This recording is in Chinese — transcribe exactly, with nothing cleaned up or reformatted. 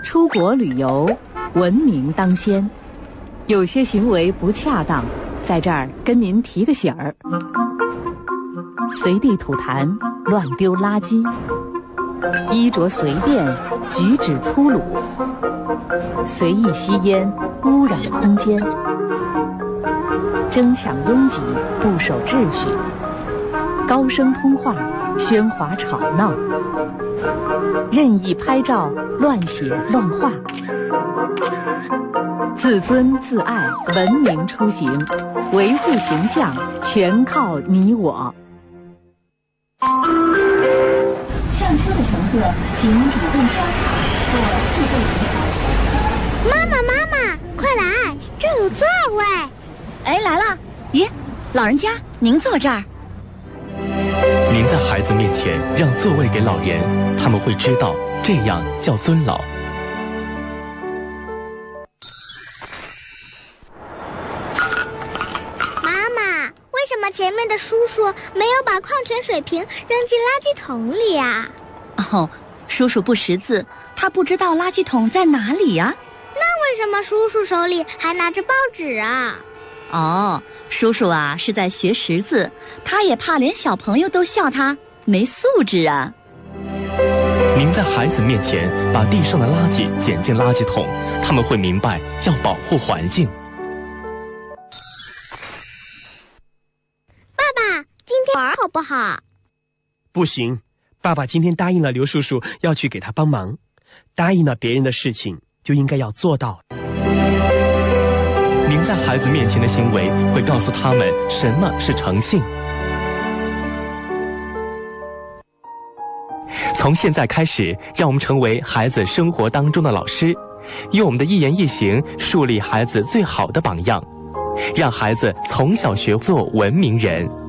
出国旅游，文明当先。有些行为不恰当，在这儿跟您提个醒儿：随地吐痰、乱丢垃圾，衣着随便，举止粗鲁，随意吸烟，污染空间，争抢拥挤，不守秩序，高声通话，喧哗吵闹，任意拍照，乱写乱画。自尊自爱，文明出行，维护形象全靠你我。上车的乘客请主动刷卡或自备银行。 妈妈妈妈，快来，这有座位。 哎，来了。咦，老人家您坐这儿。 您在孩子面前让座位给老人，他们会知道这样叫尊老。 前面的叔叔没有把矿泉水瓶扔进垃圾桶里啊。 哦，叔叔不识字，他不知道垃圾桶在哪里呀。 那为什么叔叔手里还拿着报纸啊？ 哦，叔叔啊是在学识字，他也怕连小朋友都笑他没素质啊。 您在孩子面前把地上的垃圾捡进垃圾桶，他们会明白要保护环境。 玩好不好？ 不行，爸爸今天答应了刘叔叔要去给他帮忙，答应了别人的事情就应该要做到。 您在孩子面前的行为会告诉他们什么是诚信。从现在开始，让我们成为孩子生活当中的老师，用我们的一言一行树立孩子最好的榜样，让孩子从小学做文明人。